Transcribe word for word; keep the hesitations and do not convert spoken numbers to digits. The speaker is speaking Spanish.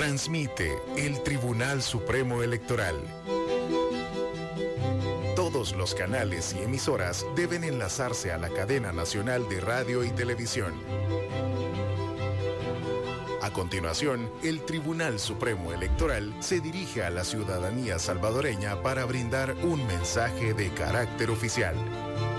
Transmite el Tribunal Supremo Electoral. Todos los canales y emisoras deben enlazarse a la cadena nacional de radio y televisión. A continuación, el Tribunal Supremo Electoral se dirige a la ciudadanía salvadoreña para brindar un mensaje de carácter oficial.